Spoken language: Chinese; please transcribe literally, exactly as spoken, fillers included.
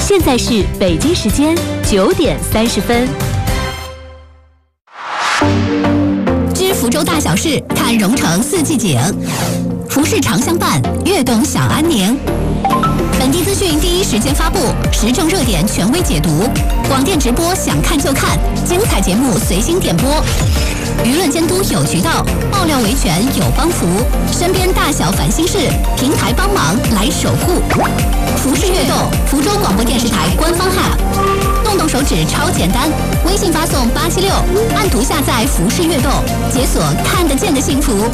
现在是北京时间九点三十分。 知福州大小事，看蓉城四季景。服饰常相伴，悦动享安宁。本地资讯第一时间发布，时政热点权威解读，广电直播想看就看，精彩节目随心点播。舆论监督有渠道，爆料维权有帮扶，身边大小烦心事，平台帮忙来守护。服饰悦动，福州广播电视台官方 App， 动动手指超简单，微信发送八七六，按图下载服饰悦动，解锁看得见的幸福。